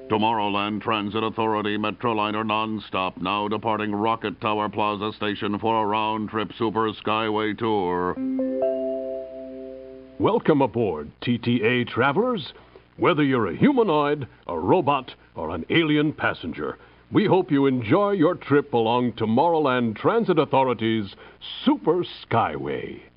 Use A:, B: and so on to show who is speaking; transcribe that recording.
A: Tomorrowland Transit Authority Metroliner non-stop, now departing Rocket Tower Plaza Station for a round-trip Super Skyway tour.
B: Welcome aboard, TTA travelers. Whether you're a humanoid, a robot, or an alien passenger, we hope you enjoy your trip along Tomorrowland Transit Authority's Super Skyway.